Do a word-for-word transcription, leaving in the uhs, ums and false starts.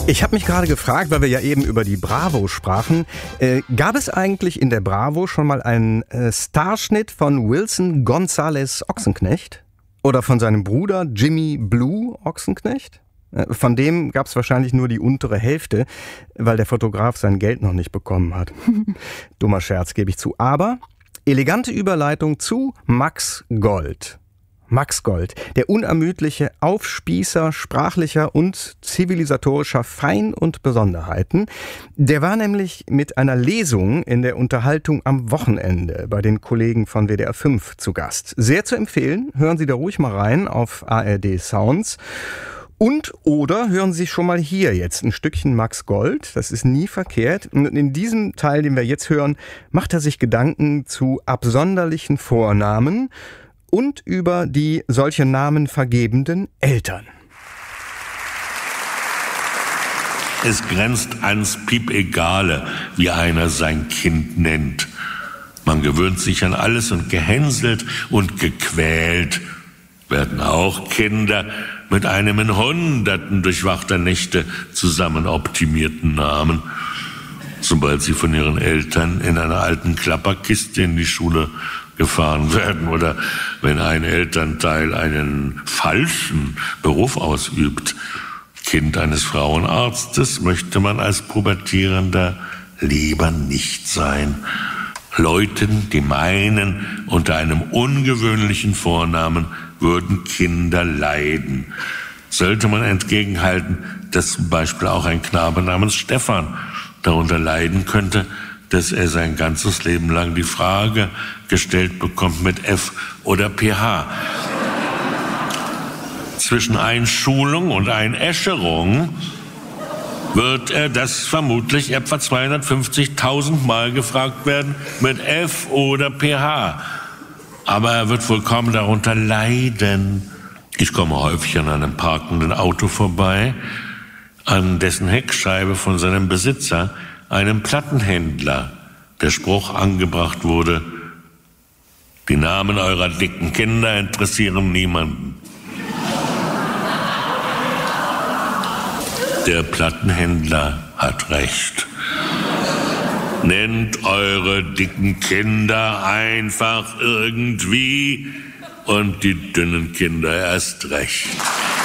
Ich habe mich gerade gefragt, weil wir ja eben über die Bravo sprachen, äh, gab es eigentlich in der Bravo schon mal einen äh, Starschnitt von Wilson González Ochsenknecht? Oder von seinem Bruder Jimmy Blue Ochsenknecht? Äh, von dem gab es wahrscheinlich nur die untere Hälfte, weil der Fotograf sein Geld noch nicht bekommen hat. Dummer Scherz, gebe ich zu. Aber elegante Überleitung zu Max Gold. Max Gold, der unermüdliche Aufspießer sprachlicher und zivilisatorischer Fein- und Besonderheiten, der war nämlich mit einer Lesung in der Unterhaltung am Wochenende bei den Kollegen von W D R fünf zu Gast. Sehr zu empfehlen, hören Sie da ruhig mal rein auf A R D Sounds. Und oder hören Sie schon mal hier jetzt ein Stückchen Max Gold, das ist nie verkehrt. Und in diesem Teil, den wir jetzt hören, macht er sich Gedanken zu absonderlichen Vornamen und über die solche Namen vergebenden Eltern. Es grenzt ans Piepegale, wie einer sein Kind nennt. Man gewöhnt sich an alles und gehänselt und gequält werden auch Kinder mit einem in Hunderten durchwachter Nächte zusammen optimierten Namen. Sobald sie von ihren Eltern in einer alten Klapperkiste in die Schule gefahren werden oder wenn ein Elternteil einen falschen Beruf ausübt. Kind eines Frauenarztes möchte man als Pubertierender lieber nicht sein. Leuten, die meinen, unter einem ungewöhnlichen Vornamen würden Kinder leiden. Sollte man entgegenhalten, dass zum Beispiel auch ein Knabe namens Stefan darunter leiden könnte, dass er sein ganzes Leben lang die Frage gestellt bekommt mit F oder P H. Zwischen Einschulung und Einäscherung wird er das vermutlich etwa zweihundertfünfzigtausend Mal gefragt werden mit F oder P H. Aber er wird wohl kaum darunter leiden. Ich komme häufig an einem parkenden Auto vorbei, an dessen Heckscheibe von seinem Besitzer, einem Plattenhändler, der Spruch angebracht wurde: Die Namen eurer dicken Kinder interessieren niemanden. Der Plattenhändler hat recht. Nennt eure dicken Kinder einfach irgendwie und die dünnen Kinder erst recht.